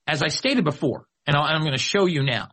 as I stated before, and I'm going to show you now,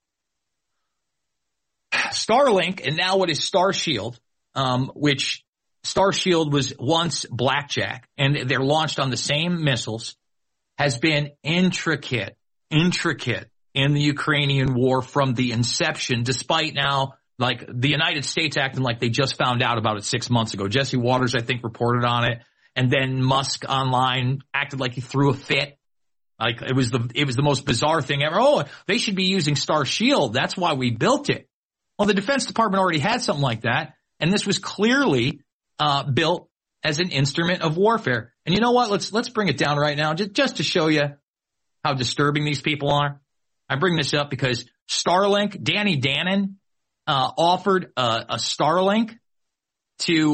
Starlink and now what is Starshield, which Starshield was once Blackjack, and they're launched on the same missiles, has been intricate in the Ukrainian war from the inception, despite now, like, the United States acting like they just found out about it 6 months ago. Jesse Waters, I think, reported on it, and then Musk online acted like he threw a fit. Like, it was the most bizarre thing ever. Oh, they should be using Starshield. That's why we built it. Well, the Defense Department already had something like that, and this was clearly built as an instrument of warfare. And you know what? Let's bring it down right now, just to show you how disturbing these people are. I bring this up because Starlink, Danny Danon, offered a Starlink to,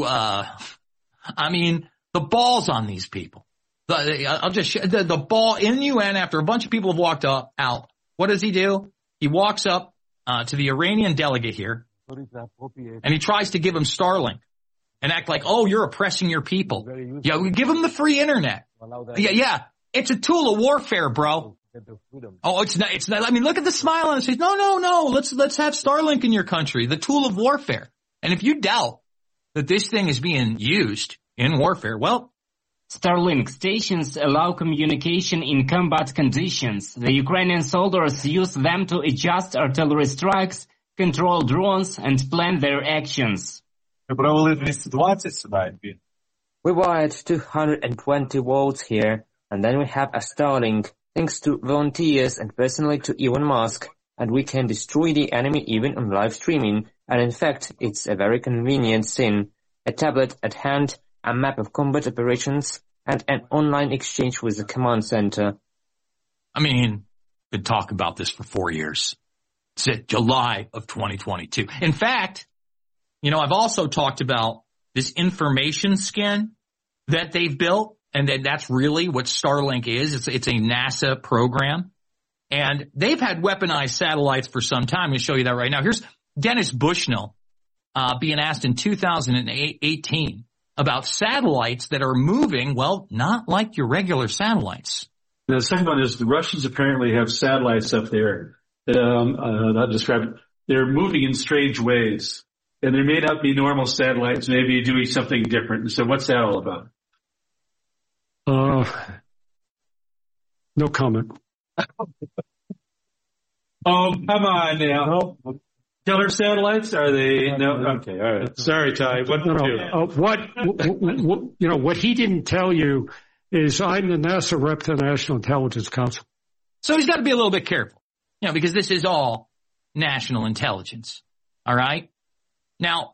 the balls on these people. I'll just the ball in UN after a bunch of people have walked out. What does he do? He walks up to the Iranian delegate here, and he tries to give him Starlink and act like, oh, you're oppressing your people. Yeah, we give them the free internet. Yeah, it's a tool of warfare, bro. Oh, it's not. I mean, look at the smile on his face. No. Let's have Starlink in your country, the tool of warfare. And if you doubt that this thing is being used in warfare, well, Starlink stations allow communication in combat conditions. The Ukrainian soldiers use them to adjust artillery strikes, control drones, and plan their actions. We wired 220 volts here, and then we have a Starlink, thanks to volunteers and personally to Elon Musk, and we can destroy the enemy even on live streaming, and in fact, it's a very convenient thing. A tablet at hand, a map of combat operations, and an online exchange with the command center. I mean, been talking about this for 4 years. It's July of 2022. In fact, I've also talked about this information skin that they've built, and that's really what Starlink is. It's a NASA program, and they've had weaponized satellites for some time. I'm going to show you that right now. Here's Dennis Bushnell being asked in 2018 about satellites that are moving, well, not like your regular satellites. The second one is the Russians apparently have satellites up there that, I'll describe it. They're moving in strange ways. And they may not be normal satellites, maybe doing something different. So what's that all about? No comment. Oh, come on now. Killer satellites? Are they? No. Okay. All right. Sorry, Ty. What he didn't tell you is I'm the NASA rep to the National Intelligence Council. So he's got to be a little bit careful, because this is all national intelligence. All right. Now,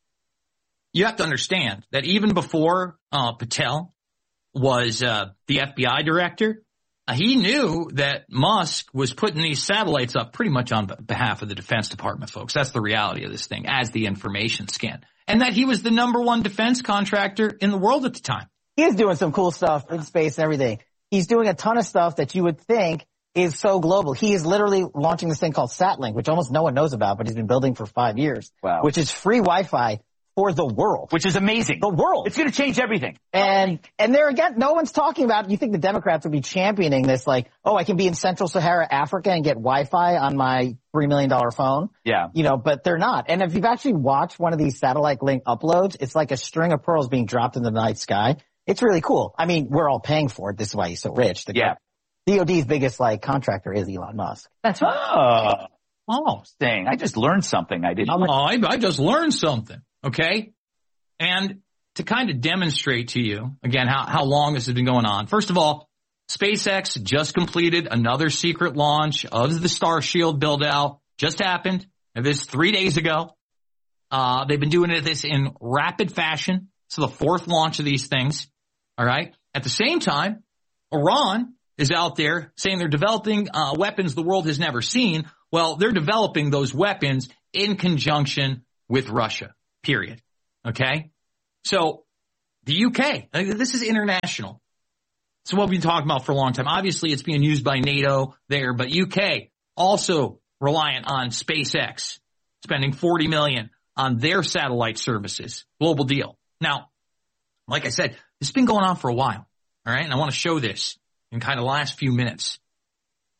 you have to understand that even before Patel was the FBI director, he knew that Musk was putting these satellites up pretty much on behalf of the Defense Department, folks. That's the reality of this thing, as the information scan. And that he was the number one defense contractor in the world at the time. He is doing some cool stuff in space and everything. He's doing a ton of stuff that you would think is so global. He is literally launching this thing called SatLink, which almost no one knows about, but he's been building for 5 years. Wow. Which is free Wi-Fi for the world. Which is amazing. The world. It's going to change everything. And there again, no one's talking about, you think the Democrats would be championing this, like, oh, I can be in Central Sahara, Africa and get Wi-Fi on my $3 million phone. Yeah. But they're not. And if you've actually watched one of these satellite link uploads, it's like a string of pearls being dropped in the night sky. It's really cool. I mean, we're all paying for it. This is why he's so rich. DOD's biggest contractor is Elon Musk. That's right. Dang. I just learned something I didn't know. I just learned something. Okay. And to kind of demonstrate to you again how long this has been going on. First of all, SpaceX just completed another secret launch of the Starshield build out. Just happened. This 3 days ago. They've been doing this in rapid fashion. So the fourth launch of these things. All right. At the same time, Iran is out there saying they're developing weapons the world has never seen. Well, they're developing those weapons in conjunction with Russia, period. Okay? So the UK, this is international. So what we've been talking about for a long time. Obviously, it's being used by NATO there, but UK also reliant on SpaceX, spending $40 million on their satellite services. Global deal. Now, like I said, this has been going on for a while. All right? And I want to show this in kind of the last few minutes.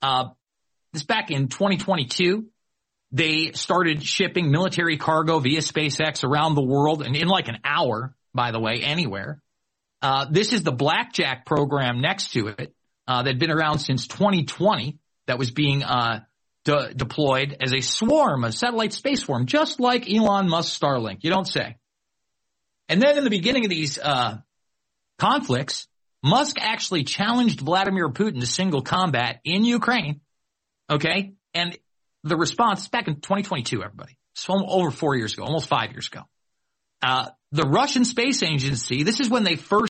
This back in 2022, they started shipping military cargo via SpaceX around the world, and in like an hour, by the way, anywhere. This is the Blackjack program next to it, that had been around since 2020, that was being deployed as a swarm, a satellite space swarm, just like Elon Musk's Starlink. You don't say. And then in the beginning of these conflicts, Musk actually challenged Vladimir Putin to single combat in Ukraine. Okay? And the response back in 2022, everybody. So over 4 years ago, almost 5 years ago. The Russian Space Agency, this is when they first